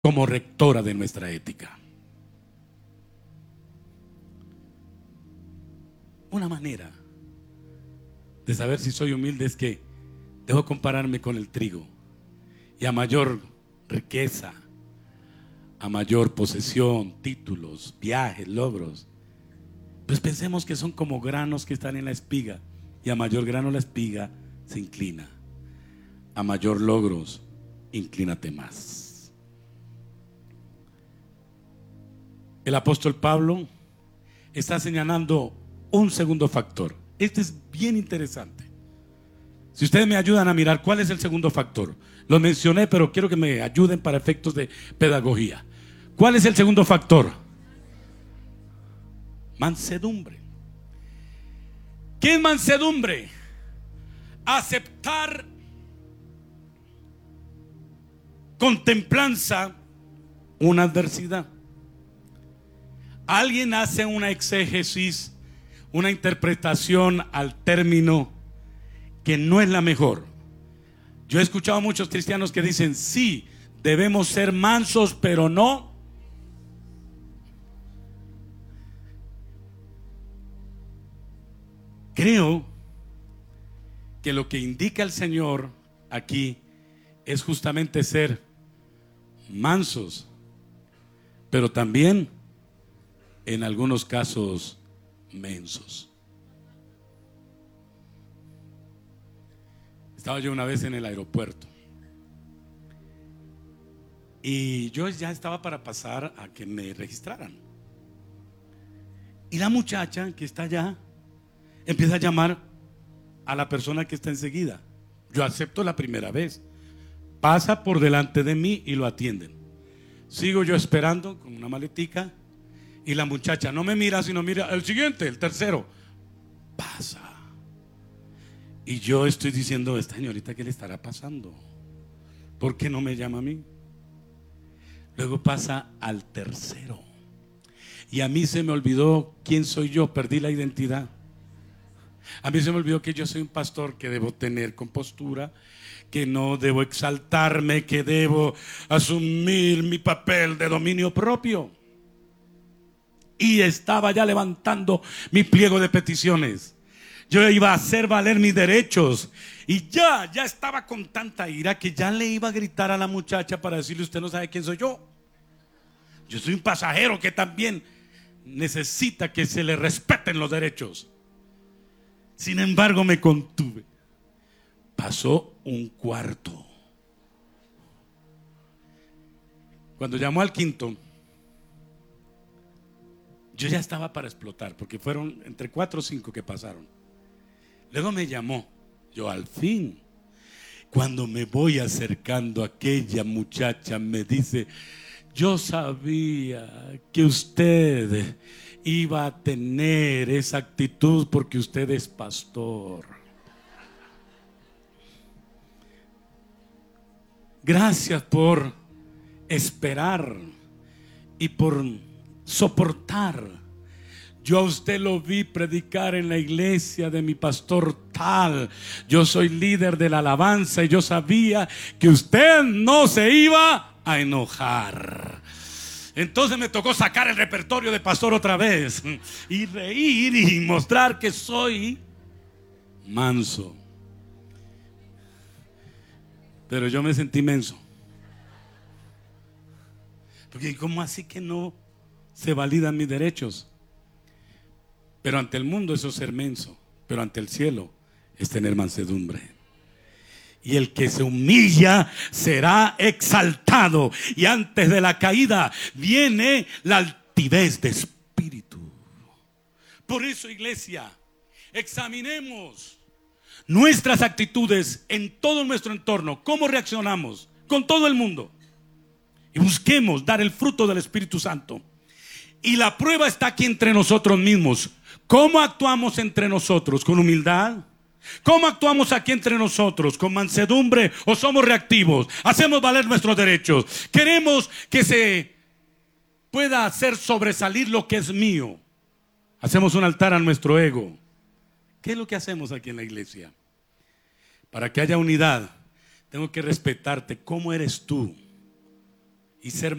como rectora de nuestra ética. Una manera de saber si soy humilde es que debo compararme con el trigo, y a mayor riqueza, a mayor posesión, títulos, viajes, logros, pues pensemos que son como granos que están en la espiga, y a mayor grano la espiga se inclina. A mayor logros, inclínate más. El apóstol Pablo está señalando un segundo factor. Este es bien interesante. Si ustedes me ayudan a mirar cuál es el segundo factor. Lo mencioné, pero quiero que me ayuden para efectos de pedagogía. ¿Cuál es el segundo factor? Mansedumbre. ¿Qué es mansedumbre? Aceptar con templanza una adversidad. Alguien hace una exégesis, una interpretación al término que no es la mejor. Yo he escuchado a muchos cristianos que dicen: sí, debemos ser mansos, pero no. Creo que lo que indica el Señor aquí es justamente ser mansos, pero también en algunos casos mensos. Estaba yo una vez en el aeropuerto y yo ya estaba para pasar a que me registraran, y la muchacha que está allá empieza a llamar a la persona que está enseguida. Yo acepto la primera vez, pasa por delante de mí y lo atienden. Sigo yo esperando con una maletica, y la muchacha no me mira, sino mira el siguiente, el tercero. Pasa. Y yo estoy diciendo: esta señorita, ¿qué le estará pasando? ¿Por qué no me llama a mí? Luego pasa al tercero, y a mí se me olvidó quién soy yo, perdí la identidad. A mí se me olvidó que yo soy un pastor, que debo tener compostura, que no debo exaltarme, que debo asumir mi papel de dominio propio. Y estaba ya levantando mi pliego de peticiones. Yo iba a hacer valer mis derechos, y ya estaba con tanta ira que ya le iba a gritar a la muchacha para decirle: usted no sabe quién soy yo. Yo soy un pasajero que también necesita que se le respeten los derechos. Sin embargo, me contuve. Pasó un cuarto. Cuando llamó al quinto, yo ya estaba para explotar, porque fueron entre 4 o 5 que pasaron. Luego me llamó. Yo, al fin, cuando me voy acercando, aquella muchacha me dice: yo sabía que usted iba a tener esa actitud porque usted es pastor. Gracias por esperar y por soportar. Yo a usted lo vi predicar en la iglesia de mi pastor tal. Yo soy líder de la alabanza y yo sabía que usted no se iba a enojar. Entonces me tocó sacar el repertorio de pastor otra vez y reír y mostrar que soy manso. Pero yo me sentí menso, porque ¿cómo así que no se validan mis derechos? Pero ante el mundo eso es ser menso, pero ante el cielo es tener mansedumbre. Y el que se humilla será exaltado, y antes de la caída viene la altivez de espíritu. Por eso, iglesia, examinemos nuestras actitudes en todo nuestro entorno, cómo reaccionamos con todo el mundo, y busquemos dar el fruto del Espíritu Santo. Y la prueba está aquí entre nosotros mismos. ¿Cómo actuamos entre nosotros? ¿Con humildad? ¿Cómo actuamos aquí entre nosotros? ¿Con mansedumbre o somos reactivos? ¿Hacemos valer nuestros derechos? ¿Queremos que se pueda hacer sobresalir lo que es mío? ¿Hacemos un altar a nuestro ego? ¿Qué es lo que hacemos aquí en la iglesia? Para que haya unidad, tengo que respetarte. ¿Cómo eres tú? y ser